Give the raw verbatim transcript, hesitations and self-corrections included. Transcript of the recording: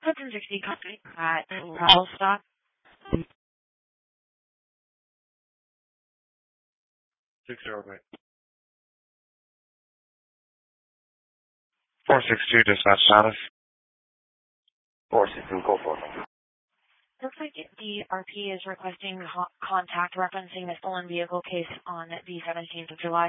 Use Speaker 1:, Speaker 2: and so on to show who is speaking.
Speaker 1: Hudson sixty company at Rattle Stop.
Speaker 2: Six zero eight. Four six two dispatch status.
Speaker 3: Four six two, go for it.
Speaker 1: Looks like the R P is requesting contact referencing the stolen vehicle case on the seventeenth of July.